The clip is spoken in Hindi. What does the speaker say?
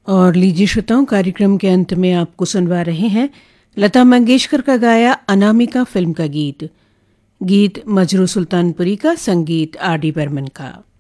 और लीजिए श्रोताओं, कार्यक्रम के अंत में आपको सुनवा रहे हैं लता मंगेशकर का गाया अनामिका फिल्म का गीत मजरू सुल्तानपुरी का, संगीत आर डी बर्मन का।